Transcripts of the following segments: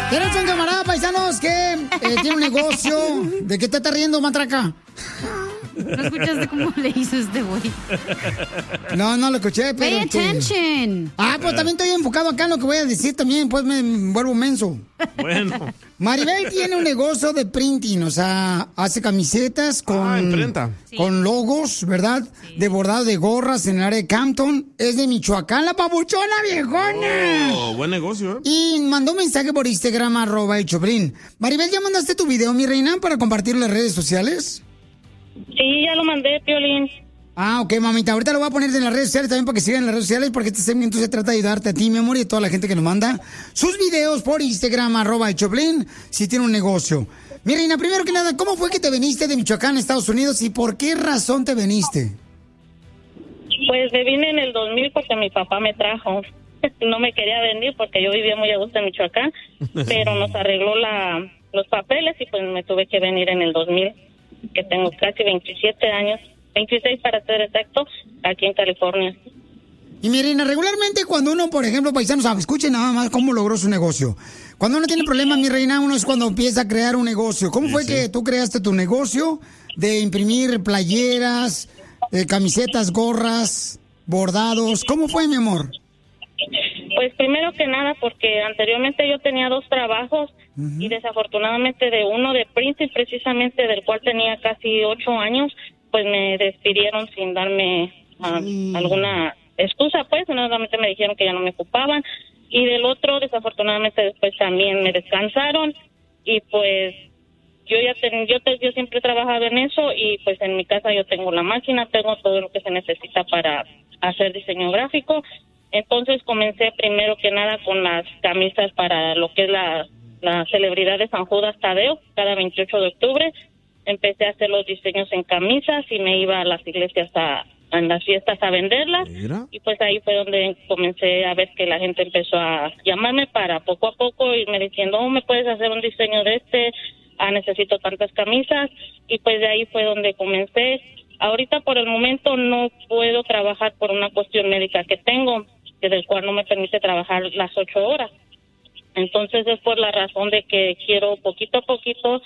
Tenemos un camarada, paisanos, que tiene un negocio. ¿De qué te estás riendo, matraca? ¿No escuchaste cómo le hizo este güey? No lo escuché, pero... Pay attention. Pues también estoy enfocado acá en lo que voy a decir también, pues me vuelvo menso. Bueno. Maribel tiene un negocio de printing, o sea, hace camisetas imprenta. Con logos, ¿verdad? Sí. De bordado de gorras en el área de Campton. Es de Michoacán, la papuchona viejona. Oh, buen negocio, ¿eh? Y mandó un mensaje por Instagram, @elchoplin. Maribel, ¿ya mandaste tu video, mi reina, para compartirlo en las redes sociales? Sí, ya lo mandé, Piolín. Ok, mamita. Ahorita lo voy a poner en las redes sociales también para que sigan en las redes sociales, porque este segmento se trata de ayudarte a ti, mi amor, y a toda la gente que nos manda sus videos por Instagram, @elchoplin, si tiene un negocio. Mi reina, primero que nada, ¿cómo fue que te viniste de Michoacán a Estados Unidos y por qué razón te viniste? Pues me vine en el 2000 porque mi papá me trajo. No me quería venir porque yo vivía muy a gusto en Michoacán, pero nos arregló los papeles y pues me tuve que venir en el 2000, que tengo casi 27 años, 26 para ser exacto, aquí en California. Y mi reina, regularmente cuando uno, por ejemplo, paisanos, escuchen nada más cómo logró su negocio. Cuando uno tiene problemas, mi reina, uno es cuando empieza a crear un negocio. ¿Cómo fue que tú creaste tu negocio de imprimir playeras, camisetas, gorras, bordados? ¿Cómo fue, mi amor? Pues primero que nada porque anteriormente yo tenía 2 trabajos y desafortunadamente de uno de printing precisamente, del cual tenía casi 8 años, pues me despidieron sin darme alguna excusa, pues solamente me dijeron que ya no me ocupaban, y del otro desafortunadamente después también me descansaron y pues yo siempre he trabajado en eso y pues en mi casa yo tengo la máquina, tengo todo lo que se necesita para hacer diseño gráfico. Entonces comencé primero que nada con las camisas para lo que es la celebridad de San Judas Tadeo, cada 28 de octubre. Empecé a hacer los diseños en camisas y me iba a las iglesias en las fiestas a venderlas. ¿Mira? Y pues ahí fue donde comencé a ver que la gente empezó a llamarme para poco a poco irme diciendo, ¿me puedes hacer un diseño de este? Necesito tantas camisas. Y pues de ahí fue donde comencé. Ahorita por el momento no puedo trabajar por una cuestión médica que tengo, del cual no me permite trabajar las 8 horas. Entonces es por la razón de que quiero poquito a poquito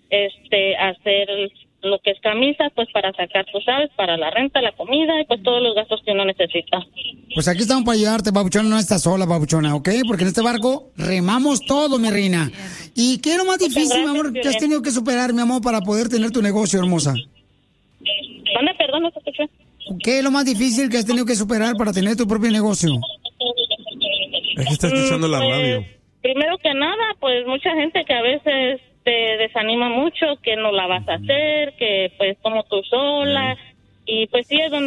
hacer lo que es camisas, pues para sacar, tú sabes, para la renta, la comida y pues todos los gastos que uno necesita. Pues aquí estamos para ayudarte, papuchona, no estás sola, papuchona, ¿ok? Porque en este barco remamos todo, mi reina. ¿Y qué es lo más difícil, mi amor, que has tenido que superar, mi amor, para poder tener tu negocio, hermosa? Perdón, no te escuché. ¿Qué es lo más difícil que has tenido que superar para tener tu propio negocio? Es que está escuchando la radio. Primero que nada, pues mucha gente que a veces te desanima mucho, que no la vas a hacer, que pues como tú sola, y pues sí es donde